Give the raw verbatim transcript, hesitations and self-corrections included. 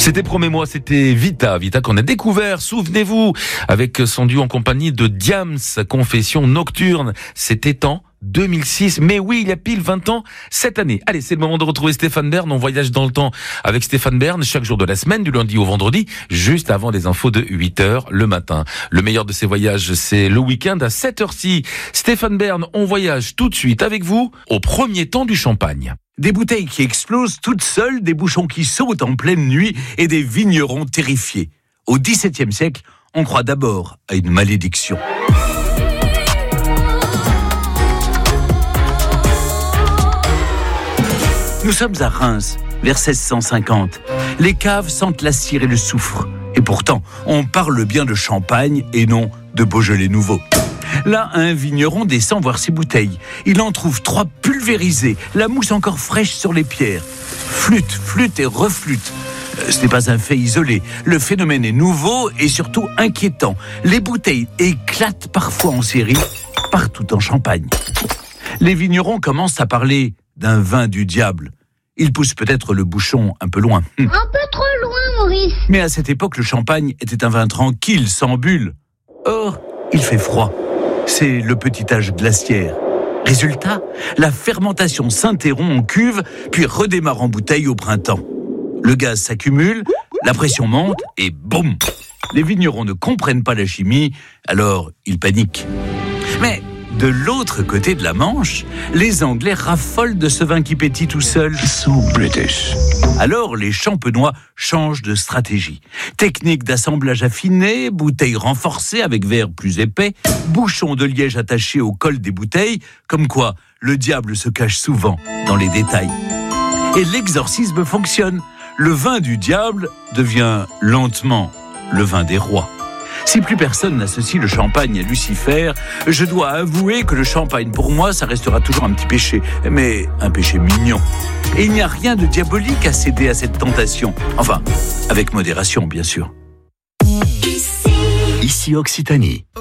C'était Promets-moi, c'était Vita, Vita qu'on a découvert, souvenez-vous, avec son duo en compagnie de Diams, Confession Nocturne. C'était en deux mille six, mais oui, il y a pile vingt ans cette année. Allez, c'est le moment de retrouver Stéphane Bern. On voyage dans le temps avec Stéphane Bern chaque jour de la semaine, du lundi au vendredi, juste avant les infos de huit heures le matin. Le meilleur de ces voyages, c'est le week-end à sept heures-ci. Stéphane Bern, on voyage tout de suite avec vous au premier temps du champagne. Des bouteilles qui explosent toutes seules, des bouchons qui sautent en pleine nuit et des vignerons terrifiés. Au dix-septième siècle, on croit d'abord à une malédiction. Nous sommes à Reims, vers seize cent cinquante. Les caves sentent la cire et le soufre. Et pourtant, on parle bien de champagne et non de Beaujolais nouveau. Là, un vigneron descend voir ses bouteilles. Il en trouve trois pulvérisées, la mousse encore fraîche sur les pierres. Flûte, flûte et reflûte. Ce n'est pas un fait isolé. Le phénomène est nouveau et surtout inquiétant. Les bouteilles éclatent parfois en série, partout en Champagne. Les vignerons commencent à parler d'un vin du diable. Ils poussent peut-être le bouchon un peu loin. Un peu trop loin, Maurice. Mais à cette époque, le champagne était un vin tranquille, sans bulles. Or, il fait froid. C'est le petit âge glaciaire. Résultat, la fermentation s'interrompt en cuve, puis redémarre en bouteille au printemps. Le gaz s'accumule, la pression monte et boum! Les vignerons ne comprennent pas la chimie, alors ils paniquent. Mais de l'autre côté de la Manche, les Anglais raffolent de ce vin qui pétille tout seul. So British. Alors les champenois changent de stratégie. Technique d'assemblage affinée, bouteilles renforcées avec verre plus épais, bouchons de liège attachés au col des bouteilles, comme quoi le diable se cache souvent dans les détails. Et l'exorcisme fonctionne. Le vin du diable devient lentement le vin des rois. Si plus personne n'associe le champagne à Lucifer, je dois avouer que le champagne, pour moi, ça restera toujours un petit péché, mais un péché mignon. Et il n'y a rien de diabolique à céder à cette tentation. Enfin, avec modération, bien sûr. Ici Occitanie.